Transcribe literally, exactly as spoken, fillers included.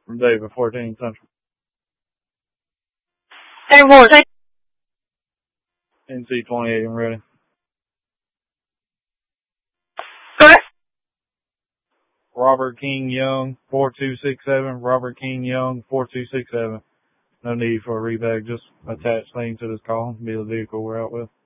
From David, fourteen Central. Hey, what was N C twenty-eight, I'm ready. that? Robert King Young, four two six seven. Robert King Young, four two six seven. No need for a rebag, just attach things to this call. Be the vehicle we're out with.